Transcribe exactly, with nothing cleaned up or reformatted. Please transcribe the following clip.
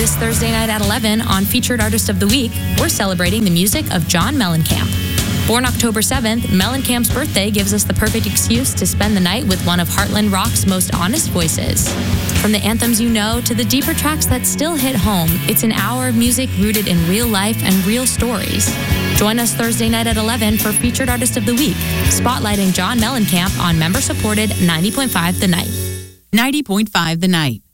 This Thursday night at eleven on Featured Artist of the Week, we're celebrating the music of John Mellencamp. Born October seventh, Mellencamp's birthday gives us the perfect excuse to spend the night with one of Heartland Rock's most honest voices. From the anthems you know to the deeper tracks that still hit home, it's an hour of music rooted in real life and real stories. Join us Thursday night at eleven for Featured Artist of the Week, spotlighting John Mellencamp on member-supported ninety point five The Night. ninety point five The Night.